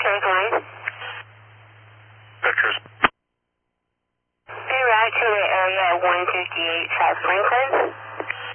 Okay, go ahead. Pictures. Hey, route to the area at 158 South Franklin.